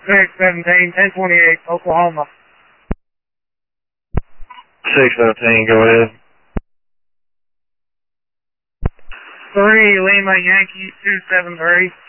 617, 1028, Oklahoma. 617, go ahead. 3 Lima Yankee 273.